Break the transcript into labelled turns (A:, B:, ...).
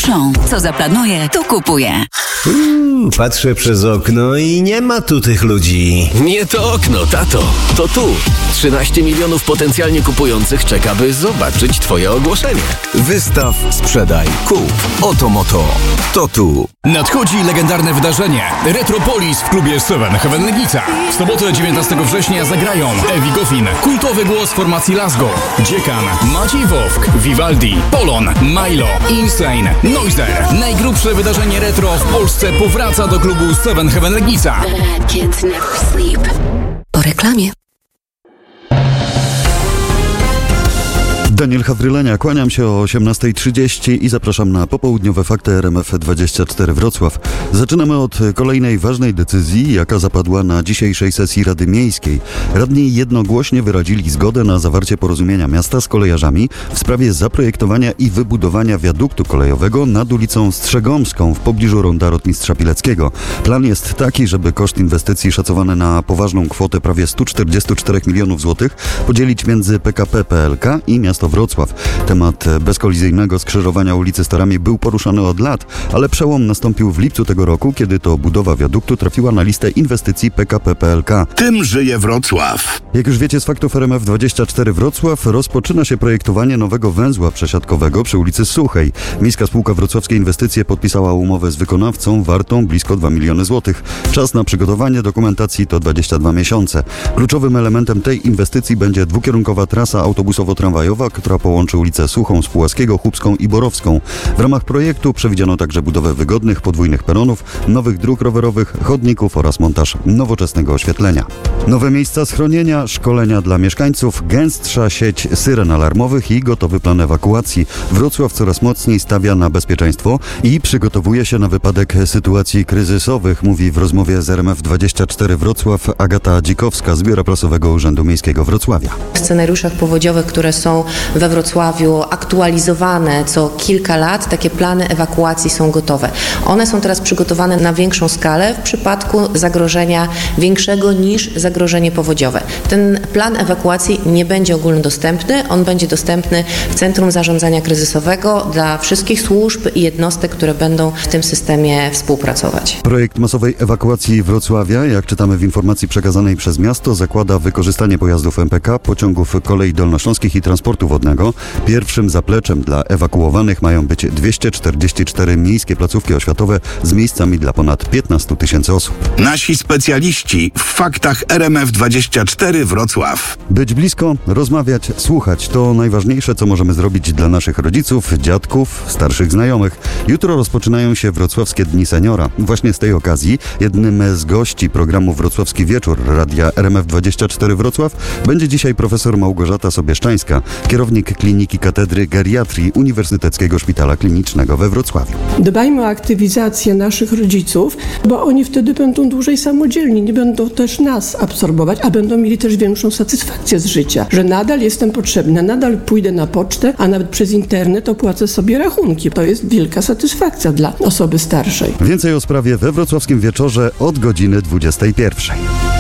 A: Auchan. Co zaplanuje, to kupuje.
B: Patrzę przez okno i nie ma tu tych ludzi.
C: Nie to okno, tato. To tu. 13 milionów potencjalnie kupujących czeka, by zobaczyć twoje ogłoszenie.
D: Wystaw, sprzedaj, kup. Oto moto. To tu.
E: Nadchodzi legendarne wydarzenie. Retropolis w klubie Seven Heaven Legnica. W sobotę 19 września zagrają Evi Goffin, kultowy głos formacji Lasgo, Dziekan, Maciej Wowk, Vivaldi, Polon, Milo, Insane, Noiser. Najgrubsze wydarzenie retro w Polsce powraca do klubu Seven Heaven Legnica.
A: Po reklamie.
F: Daniel Hawrylenia, kłaniam się o 18:30 i zapraszam na popołudniowe fakty RMF24 Wrocław. Zaczynamy od kolejnej ważnej decyzji, jaka zapadła na dzisiejszej sesji Rady Miejskiej. Radni jednogłośnie wyrazili zgodę na zawarcie porozumienia miasta z kolejarzami w sprawie zaprojektowania i wybudowania wiaduktu kolejowego nad ulicą Strzegomską w pobliżu ronda Rotmistrza Pileckiego. Plan jest taki, żeby koszt inwestycji szacowany na poważną kwotę prawie 144 milionów złotych podzielić między PKP PLK i miasto Wrocław. Temat bezkolizyjnego skrzyżowania ulicy Starami był poruszany od lat, ale przełom nastąpił w lipcu tego roku, kiedy to budowa wiaduktu trafiła na listę inwestycji PKP PLK.
G: Tym żyje Wrocław.
F: Jak już wiecie z faktów RMF24 Wrocław, rozpoczyna się projektowanie nowego węzła przesiadkowego przy ulicy Suchej. Miejska Spółka Wrocławskie Inwestycje podpisała umowę z wykonawcą wartą blisko 2 miliony złotych. Czas na przygotowanie dokumentacji to 22 miesiące. Kluczowym elementem tej inwestycji będzie dwukierunkowa trasa autobusowo-tramwajowa, która połączy ulicę Suchą z Pułaskiego, Chubską i Borowską. W ramach projektu przewidziano także budowę wygodnych podwójnych peronów, nowych dróg rowerowych, chodników oraz montaż nowoczesnego oświetlenia. Nowe miejsca schronienia, szkolenia dla mieszkańców, gęstsza sieć syren alarmowych i gotowy plan ewakuacji. Wrocław coraz mocniej stawia na bezpieczeństwo i przygotowuje się na wypadek sytuacji kryzysowych, mówi w rozmowie z RMF24 Wrocław Agata Dzikowska z Biura Prasowego Urzędu Miejskiego Wrocławia.
H: W scenariuszach powodziowych, które są we Wrocławiu aktualizowane co kilka lat, takie plany ewakuacji są gotowe. One są teraz przygotowane na większą skalę w przypadku zagrożenia większego niż zagrożenie powodziowe. Ten plan ewakuacji nie będzie ogólnodostępny, on będzie dostępny w Centrum Zarządzania Kryzysowego dla wszystkich służb i jednostek, które będą w tym systemie współpracować.
F: Projekt masowej ewakuacji Wrocławia, jak czytamy w informacji przekazanej przez miasto, zakłada wykorzystanie pojazdów MPK, pociągów kolei dolnośląskich i transportu wodnego. Pierwszym zapleczem dla ewakuowanych mają być 244 miejskie placówki oświatowe z miejscami dla ponad 15 tysięcy osób.
G: Nasi specjaliści w faktach RMF24 Wrocław.
F: Być blisko, rozmawiać, słuchać to najważniejsze, co możemy zrobić dla naszych rodziców, dziadków, starszych znajomych. Jutro rozpoczynają się Wrocławskie Dni Seniora. Właśnie z tej okazji jednym z gości programu Wrocławski Wieczór Radia RMF24 Wrocław będzie dzisiaj profesor Małgorzata Sobieszczańska, kierownik Kliniki Katedry Geriatrii Uniwersyteckiego Szpitala Klinicznego we Wrocławiu.
I: Dbajmy o aktywizację naszych rodziców, bo oni wtedy będą dłużej samodzielni, nie będą też nas absorbować, a będą mieli też większą satysfakcję z życia, że nadal jestem potrzebna, nadal pójdę na pocztę, a nawet przez internet opłacę sobie rachunki. To jest wielka satysfakcja dla osoby starszej.
F: Więcej o sprawie we Wrocławskim Wieczorze od godziny 21.